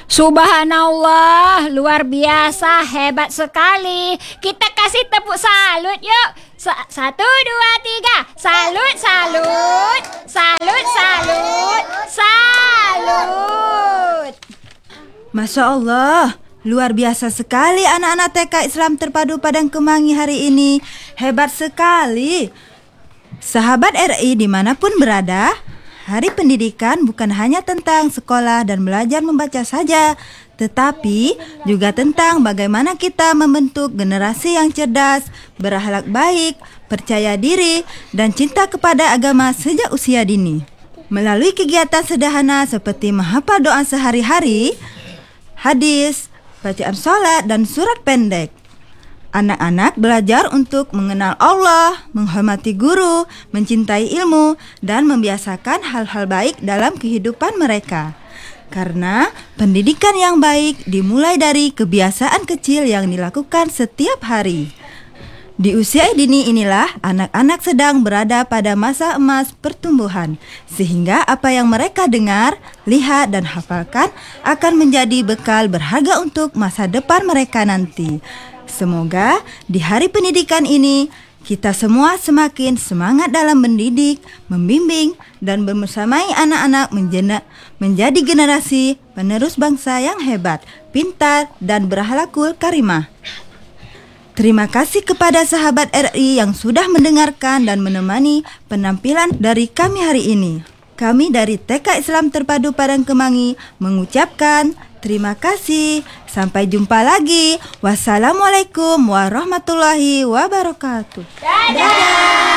Subhanallah, luar biasa, hebat sekali. Kita kasih tepuk salut yuk. Satu, dua, tiga. Salut, salut. Salut, salut. Salut. Masya Allah, luar biasa sekali anak-anak TK Islam Terpadu Padang Kemangi hari ini. Hebat sekali. Sahabat RI dimanapun berada, Hari Pendidikan bukan hanya tentang sekolah dan belajar membaca saja, tetapi juga tentang bagaimana kita membentuk generasi yang cerdas, berakhlak baik, percaya diri, dan cinta kepada agama sejak usia dini. Melalui kegiatan sederhana seperti menghafal doa sehari-hari, hadis, bacaan sholat, dan surat pendek, anak-anak belajar untuk mengenal Allah, menghormati guru, mencintai ilmu, dan membiasakan hal-hal baik dalam kehidupan mereka. Karena pendidikan yang baik dimulai dari kebiasaan kecil yang dilakukan setiap hari. Di usia dini inilah anak-anak sedang berada pada masa emas pertumbuhan, sehingga apa yang mereka dengar, lihat, dan hafalkan akan menjadi bekal berharga untuk masa depan mereka nanti. Semoga di Hari Pendidikan ini kita semua semakin semangat dalam mendidik, membimbing, dan bersamai anak-anak menjadi generasi penerus bangsa yang hebat, pintar, dan berakhlakul karimah. Terima kasih kepada sahabat RI yang sudah mendengarkan dan menemani penampilan dari kami hari ini. Kami dari TK Islam Terpadu Padang Kemangi mengucapkan terima kasih. Sampai jumpa lagi. Wassalamualaikum warahmatullahi wabarakatuh. Dadah.